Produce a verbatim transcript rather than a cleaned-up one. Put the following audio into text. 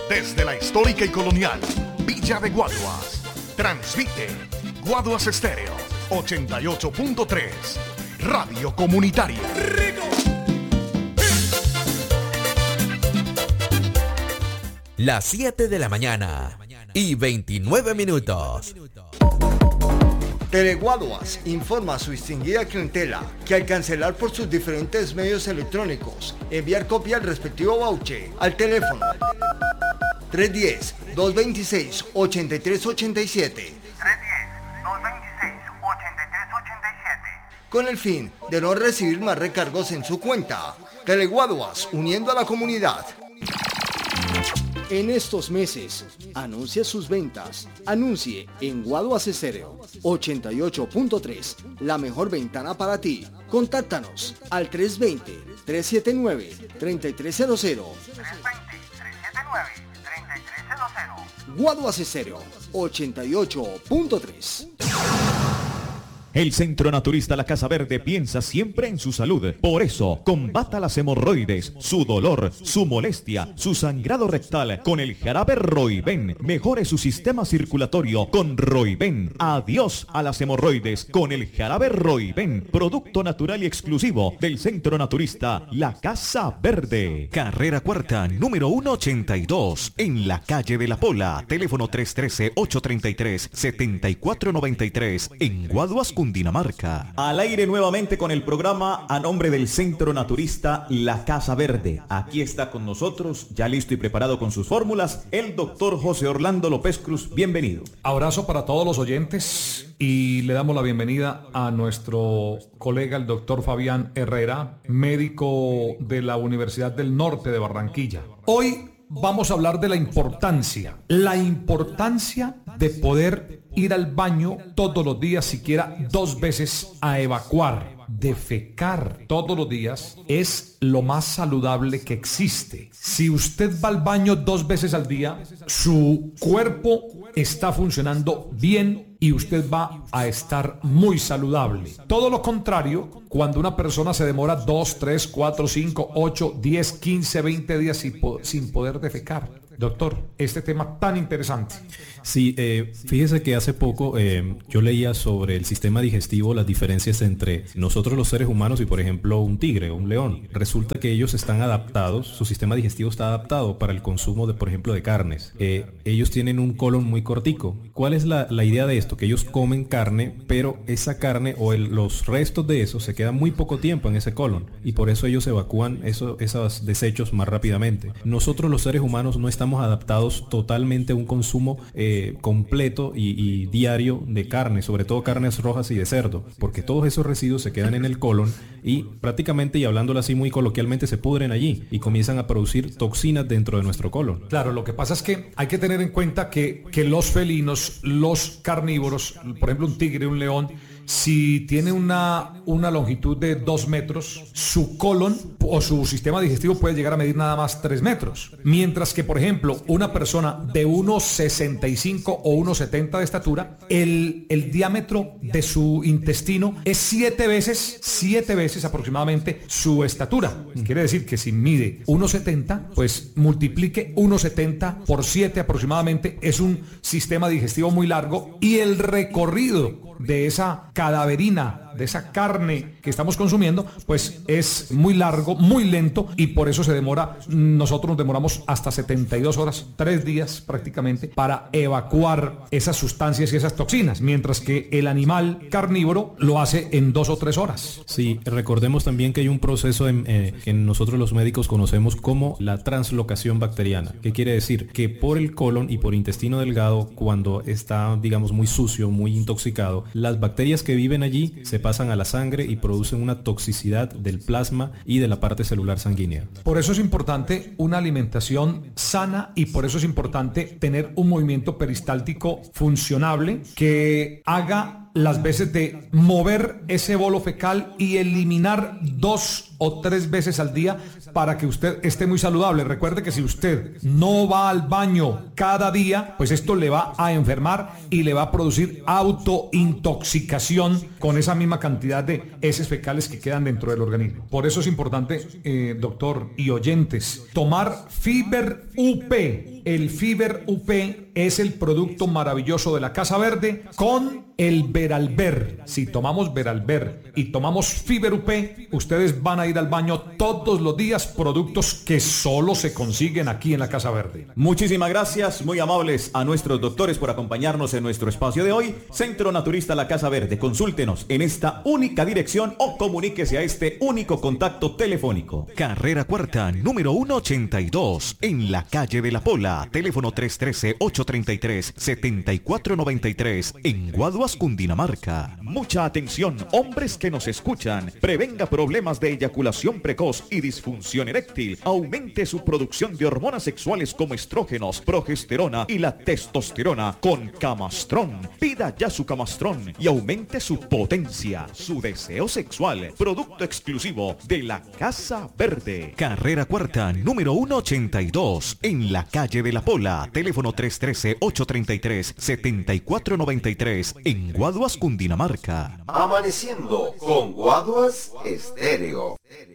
Desde la histórica y colonial Villa de Guaduas, transmite Guaduas Estéreo ochenta y ocho punto tres, Radio Comunitaria. Las siete de la mañana y veintinueve minutos. Teleguaduas informa a su distinguida clientela que al cancelar por sus diferentes medios electrónicos, enviar copia del respectivo voucher al teléfono tres uno cero, dos dos seis, ocho tres ocho siete con el fin de no recibir más recargos en su cuenta. Teleguaduas, uniendo a la comunidad. En estos meses, anuncia sus ventas. Anuncie en Guaduas Estéreo ochenta y ocho punto tres, la mejor ventana para ti. Contáctanos al tres dos cero, tres siete nueve, tres tres cero cero. Guaduas Estéreo ochenta y ocho punto tres. El Centro Naturista La Casa Verde piensa siempre en su salud. Por eso, combata las hemorroides, su dolor, su molestia, su sangrado rectal con el jarabe Roiben. Mejore su sistema circulatorio con Roiben. Adiós a las hemorroides con el jarabe Roiben. Producto natural y exclusivo del Centro Naturista La Casa Verde. Carrera Cuarta, número ciento ochenta y dos, en la calle de La Pola. Teléfono tres uno tres, ocho tres tres, siete cuatro nueve tres, en Guaduas, Cundinamarca. Al aire nuevamente con el programa a nombre del Centro Naturista La Casa Verde. Aquí está con nosotros, ya listo y preparado con sus fórmulas, el doctor José Orlando López Cruz. Bienvenido. Abrazo para todos los oyentes y le damos la bienvenida a nuestro colega, el doctor Fabián Herrera, médico de la Universidad del Norte de Barranquilla. Hoy vamos a hablar de la importancia, la importancia de poder ir al baño todos los días, siquiera dos veces a evacuar. Defecar todos los días es lo más saludable que existe. Si usted va al baño dos veces al día, su cuerpo está funcionando bien y usted va a estar muy saludable. Todo lo contrario, cuando una persona se demora dos, tres, cuatro, cinco, ocho, diez, quince, veinte días sin, po- sin poder defecar. Doctor, este tema tan interesante. Sí, eh, fíjese que hace poco eh, yo leía sobre el sistema digestivo, las diferencias entre nosotros los seres humanos y, por ejemplo, un tigre o un león. Resulta que ellos están adaptados, su sistema digestivo está adaptado para el consumo de, por ejemplo, de carnes. Eh, ellos tienen un colon muy cortico. ¿Cuál es la, la idea de esto? Que ellos comen carne, pero esa carne o el, los restos de eso se quedan muy poco tiempo en ese colon y por eso ellos evacúan eso, esos desechos más rápidamente. Nosotros los seres humanos no estamos adaptados totalmente a un consumo eh, completo y, y diario de carne, sobre todo carnes rojas y de cerdo, porque todos esos residuos se quedan en el colon y prácticamente, y hablándolo así muy coloquialmente, se pudren allí y comienzan a producir toxinas dentro de nuestro colon. Claro, lo que pasa es que hay que tener en cuenta que, que los felinos, los carnívoros, por ejemplo un tigre, un león, si tiene una, una longitud de dos metros, su colon o su sistema digestivo puede llegar a medir nada más tres metros. Mientras que, por ejemplo, una persona de uno sesenta y cinco o uno setenta de estatura, el, el diámetro de su intestino es siete veces, siete veces aproximadamente su estatura. Quiere decir que si mide uno setenta, pues multiplique uno setenta por siete aproximadamente. Es un sistema digestivo muy largo y el recorrido de esa cadaverina, de esa carne que estamos consumiendo, pues es muy largo, muy lento y por eso se demora, nosotros nos demoramos hasta setenta y dos horas, tres días prácticamente, para evacuar esas sustancias y esas toxinas, mientras que el animal carnívoro lo hace en dos o tres horas. Sí, recordemos también que hay un proceso en, eh, que nosotros los médicos conocemos como la translocación bacteriana, que quiere decir que por el colon y por intestino delgado, cuando está, digamos, muy sucio, muy intoxicado, las bacterias que viven allí se pasan a la sangre y producen una toxicidad del plasma y de la parte celular sanguínea. Por eso es importante una alimentación sana y por eso es importante tener un movimiento peristáltico funcionable que haga las veces de mover ese bolo fecal y eliminar dos o tres veces al día para que usted esté muy saludable. Recuerde que si usted no va al baño cada día, pues esto le va a enfermar y le va a producir autointoxicación con esa misma cantidad de heces fecales que quedan dentro del organismo. Por eso es importante, eh, doctor y oyentes, tomar Fiber U P. el Fiber U P es el producto maravilloso de la Casa Verde con el Veralber. Si tomamos Veralber y tomamos Fiber U P, ustedes van a ir al baño todos los días, productos que solo se consiguen aquí en la Casa Verde. Muchísimas gracias, muy amables a nuestros doctores por acompañarnos en nuestro espacio de hoy. Centro Naturista La Casa Verde, consúltenos en esta única dirección o comuníquese a este único contacto telefónico. Carrera Cuarta, número ciento ochenta y dos, en la calle de la Pola, teléfono tres uno tres, ocho tres tres, siete cuatro nueve tres, en Guaduas, Cundinamarca. Mucha atención, hombres que nos escuchan. Prevenga problemas de eyaculación precoz y disfunción eréctil. Aumente su producción de hormonas sexuales como estrógenos, progesterona y la testosterona con Camastrón. Pida ya su Camastrón y aumente su potencia, su deseo sexual. Producto exclusivo de la Casa Verde. Carrera Cuarta, número ciento ochenta y dos, en la calle de la Pola, teléfono tres uno tres, ocho tres tres, siete cuatro nueve tres, en Guaduas, Cundinamarca. Amaneciendo con Guaduas Estéreo.